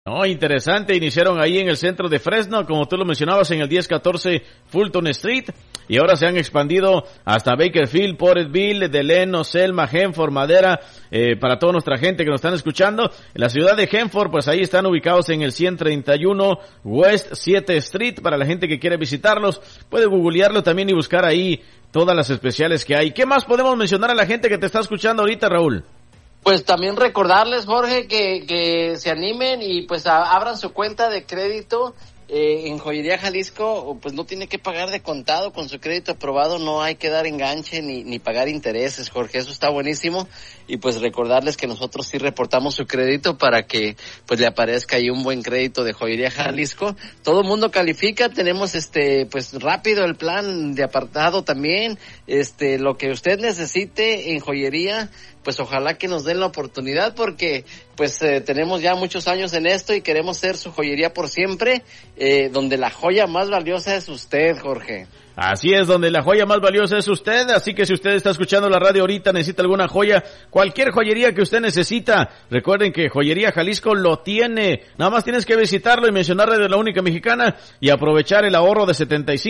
Oh, interesante, iniciaron ahí en el centro de Fresno, como tú lo mencionabas, en el 1014 Fulton Street, y ahora se han expandido hasta Bakersfield, Porterville, Delano, Selma, Hanford, Madera, para toda nuestra gente que nos están escuchando. En la ciudad de Hanford, pues ahí están ubicados en el 131 West 7 Street, para la gente que quiere visitarlos, puede googlearlo también y buscar ahí todas las especiales que hay. ¿Qué más podemos mencionar a la gente que te está escuchando ahorita, Raúl? Pues también recordarles, Jorge, que se animen y pues abran su cuenta de crédito en Joyería Jalisco. Pues no tiene que pagar de contado, con su crédito aprobado no hay que dar enganche ni pagar intereses, Jorge, eso está buenísimo. Y pues recordarles que nosotros sí reportamos su crédito para que pues le aparezca ahí un buen crédito de Joyería Jalisco. Todo el mundo califica, tenemos pues rápido el plan de apartado también, lo que usted necesite en joyería, pues ojalá que nos den la oportunidad, porque pues tenemos ya muchos años en esto y queremos ser su joyería por siempre, donde la joya más valiosa es usted, Jorge. Así es, donde la joya más valiosa es usted, así que si usted está escuchando la radio ahorita, necesita alguna joya, cualquier joyería que usted necesita, recuerden que Joyería Jalisco lo tiene, nada más tienes que visitarlo y mencionarle de La Única Mexicana y aprovechar el ahorro de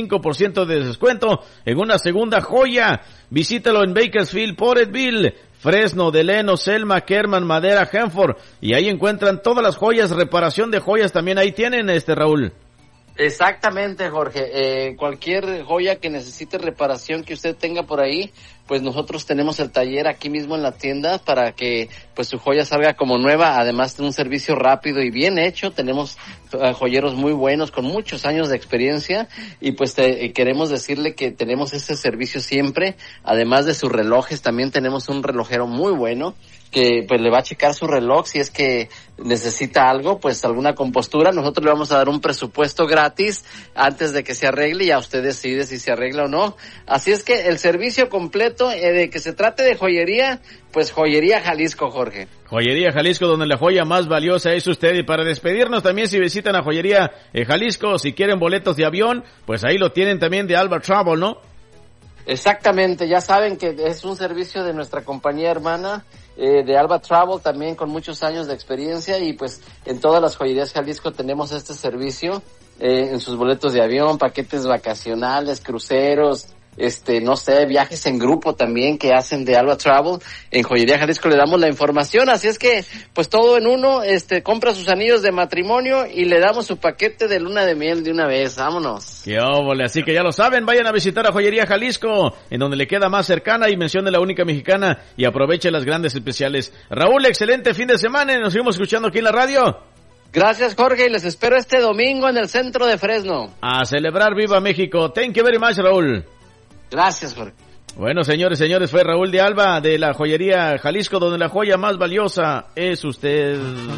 75% de descuento en una segunda joya. Visítalo en Bakersfield, Porterville, Fresno, Delano, Selma, Kerman, Madera, Hanford, y ahí encuentran todas las joyas, reparación de joyas también ahí tienen, Raúl. Exactamente, Jorge. Cualquier joya que necesite reparación que usted tenga por ahí, pues nosotros tenemos el taller aquí mismo en la tienda para que pues su joya salga como nueva, además de un servicio rápido y bien hecho. Tenemos joyeros muy buenos con muchos años de experiencia y pues queremos decirle que tenemos ese servicio siempre. Además de sus relojes, también tenemos un relojero muy bueno que pues le va a checar su reloj si es que necesita algo, pues alguna compostura. Nosotros le vamos a dar un presupuesto gratis antes de que se arregle y ya usted decide si se arregla o no. Así es que el servicio completo de que se trate de joyería, pues Joyería Jalisco, Jorge. Joyería Jalisco, donde la joya más valiosa es usted. Y para despedirnos también, si visitan a Joyería Jalisco, si quieren boletos de avión, pues ahí lo tienen también de Alba Travel, ¿no? Exactamente, ya saben que es un servicio de nuestra compañía hermana, de Alba Travel, también con muchos años de experiencia, y pues en todas las joyerías Jalisco tenemos este servicio, en sus boletos de avión, paquetes vacacionales, cruceros, no sé, viajes en grupo también que hacen de Alba Travel. En Joyería Jalisco le damos la información, así es que pues todo en uno, compra sus anillos de matrimonio y le damos su paquete de luna de miel de una vez. Vámonos. ¡Qué óvole! Así que ya lo saben, vayan a visitar a Joyería Jalisco, en donde le queda más cercana, y mencione La Única Mexicana y aproveche las grandes especiales. Raúl, excelente fin de semana, y nos seguimos escuchando aquí en la radio. Gracias, Jorge, y les espero este domingo en el centro de Fresno. A celebrar Viva México. Thank you very much, Raúl. Gracias, Jorge. Bueno, señores, fue Raúl de Alba de la Joyería Jalisco, donde la joya más valiosa es usted.